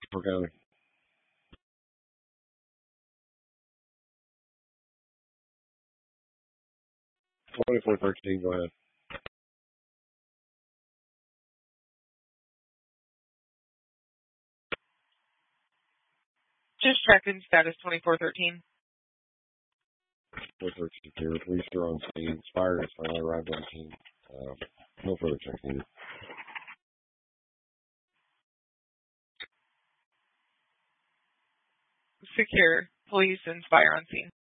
Rutherford County. 2413, go ahead. Just checking status 2413. 2413, police are on scene. Fire has finally arrived on scene. No further checks needed. Secure. Police and fire on scene.